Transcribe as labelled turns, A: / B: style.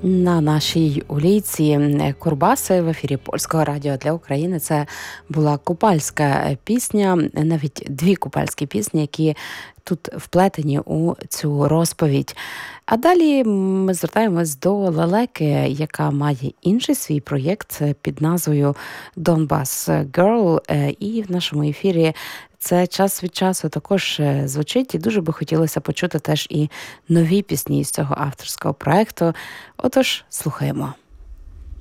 A: На нашій уліці Курбаси в ефірі Польського радіо для України це була купальська пісня, навіть дві купальські пісні, які тут вплетені у цю розповідь. А далі ми звертаємось до Лелеки, яка має інший свій проєкт під назвою Donbas Girl. І в нашому ефірі це час від часу також звучить, і дуже би хотілося почути теж і нові пісні з цього авторського проєкту. Отож, слухаємо.